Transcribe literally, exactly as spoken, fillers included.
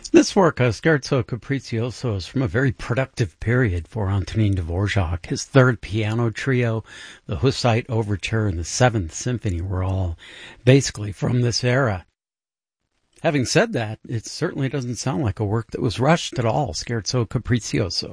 This work, uh, Scherzo Capriccioso, is from a very productive period for Antonin Dvorak. His third piano trio, the Hussite Overture, and the Seventh Symphony were all basically from this era. Having said that, it certainly doesn't sound like a work that was rushed at all, Scherzo Capriccioso.